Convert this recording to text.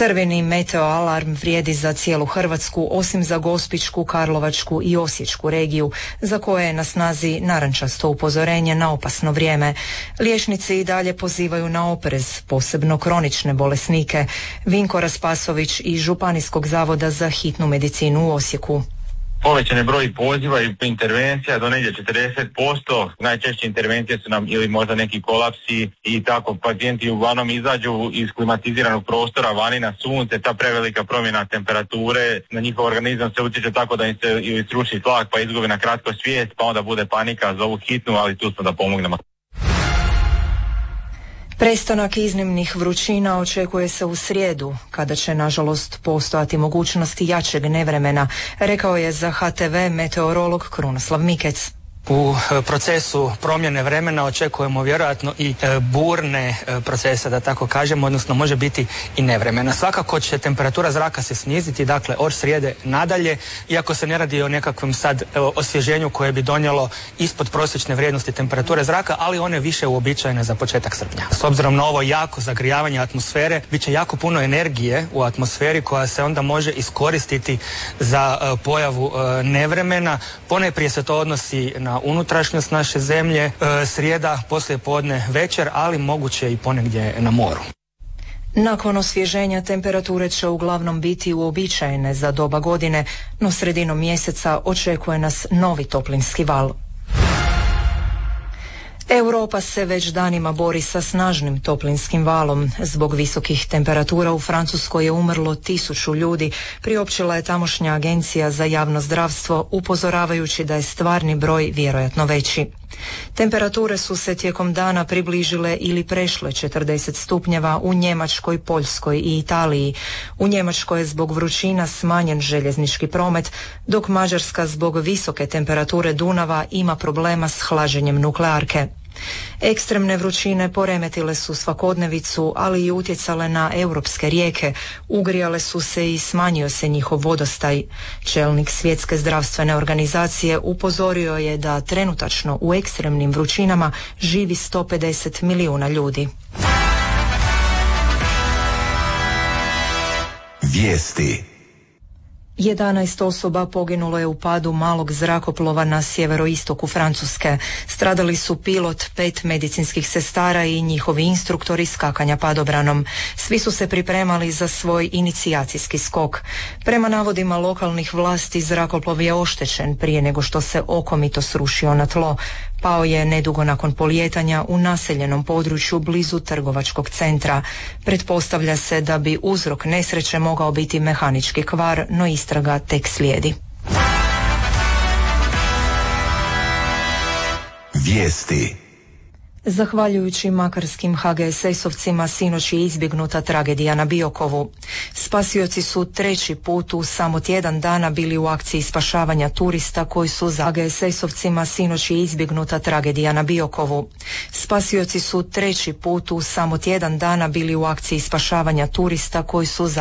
Crveni meteo alarm vrijedi za cijelu Hrvatsku, osim za Gospićku, Karlovačku i Osječku regiju, za koje je na snazi narančasto upozorenje na opasno vrijeme. Liječnici i dalje pozivaju na oprez, posebno kronične bolesnike. Vinko Raspasović iz Županijskog zavoda za hitnu medicinu u Osijeku. Povećan je broj poziva i intervencija do negdje 40%. Najčešće intervencije su nam ili možda neki kolapsi i tako pacijenti uglavnom izađu iz klimatiziranog prostora vani na sunce. Ta prevelika promjena temperature na njihov organizam se utječe tako da im se ili sruši tlak pa izgubi na kratko svijest, pa onda bude panika, zovu hitnu, ali tu smo da pomognemo. Prestanak iznimnih vrućina očekuje se u srijedu, kada će nažalost postojati mogućnosti jačeg nevremena, rekao je za HTV meteorolog Krunoslav Mikec. U procesu promjene vremena očekujemo vjerojatno i burne procese, da tako kažemo, odnosno može biti i nevremena. Svakako će temperatura zraka se sniziti, dakle od srijede nadalje, iako se ne radi o nekakvom sad osvježenju koje bi donijelo ispod prosječne vrijednosti temperature zraka, ali one više uobičajene za početak srpnja. S obzirom na ovo jako zagrijavanje atmosfere, bit će jako puno energije u atmosferi koja se onda može iskoristiti za pojavu nevremena. Ponajprije se to odnosi na unutrašnjost naše zemlje, srijeda, poslije podne, večer, ali moguće i ponegdje na moru. Nakon osvježenja temperature će uglavnom biti uobičajene za doba godine, no sredinom mjeseca očekuje nas novi toplinski val. Europa se već danima bori sa snažnim toplinskim valom. Zbog visokih temperatura u Francuskoj je umrlo 1000 ljudi, priopćila je tamošnja agencija za javno zdravstvo, upozoravajući da je stvarni broj vjerojatno veći. Temperature su se tijekom dana približile ili prešle 40 stupnjeva u Njemačkoj, Poljskoj i Italiji. U Njemačkoj je zbog vrućina smanjen željeznički promet, dok Mađarska zbog visoke temperature Dunava ima problema s hlađenjem nuklearke. Ekstremne vrućine poremetile su svakodnevicu, ali i utjecale na europske rijeke, ugrijale su se i smanjio se njihov vodostaj. Čelnik Svjetske zdravstvene organizacije upozorio je da trenutačno u ekstremnim vrućinama živi 150 milijuna ljudi. Vijesti. 11 osoba poginulo je u padu malog zrakoplova na sjeveroistoku Francuske. Stradali su pilot, 5 medicinskih sestara i njihovi instruktori skakanja padobranom. Svi su se pripremali za svoj inicijacijski skok. Prema navodima lokalnih vlasti, zrakoplov je oštećen prije nego što se okomito srušio na tlo. Pao je nedugo nakon polijetanja u naseljenom području blizu trgovačkog centra. Pretpostavlja se da bi uzrok nesreće mogao biti mehanički kvar, no istraga tek slijedi. Vijesti. Zahvaljujući makarskim HGSS-ovcima sinoć je izbjegnuta tragedija na Biokovu. Spasioci su 3. put u samo tjedan dana bili u akciji spašavanja turista koji su za HGSS-ovcima sinoć je izbjegnuta tragedija na Biokovu. Spasioci su 3. put u samo tjedan dana bili u akciji spašavanja turista koji su za